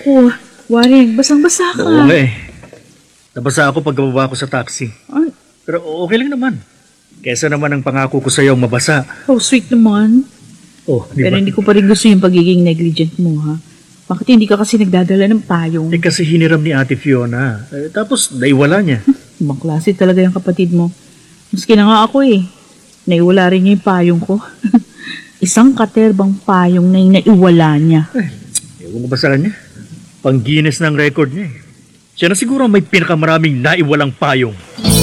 Naku, Waring, basang-basa ka. Oo nga eh. Nabasa ako pagbaba ko sa taxi. Ay, Pero okay lang naman. Kesa naman ang pangako ko sa'yo mabasa. oh, sweet naman. Oh, di Pero ba? hindi ko pa rin gusto yung pagiging negligent mo, ha? Bakit hindi ka kasi nagdadala ng payong? Eh kasi hiniram ni Ate Fiona. Tapos naiwala niya. Ibang klase talaga yung kapatid mo. Maski na nga ako eh. Naiwala rin niya yung payong ko. Isang katerbang payong na yung naiwala niya. Ewan ko ba sa kanya? Pang Guinness ng record niya eh. Siya na siguro ang may pinakamaraming naiwalang payong.